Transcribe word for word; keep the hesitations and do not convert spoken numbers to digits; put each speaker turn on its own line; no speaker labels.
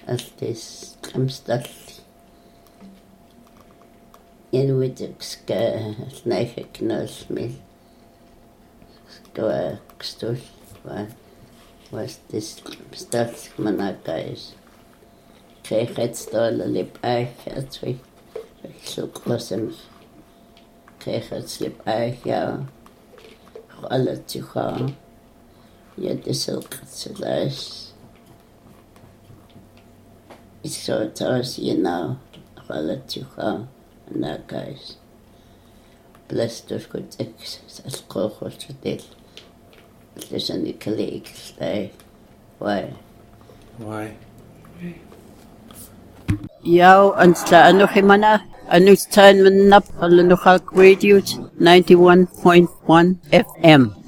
Altis qamstalli inuitikska snaihaknaalmil skawaqstul wa wastis qamstalli manakais qeqatstolalip aajatwi luqlasam qeqatslip aaja qalatsuqa yatisilqatsilais so tos you know qalatsuqa manakais plastos kutex asqoqolsutil lesani kaleikstay why
why
Yao ansla ano himana anustan manap alano halk radio ninety-one point one F M.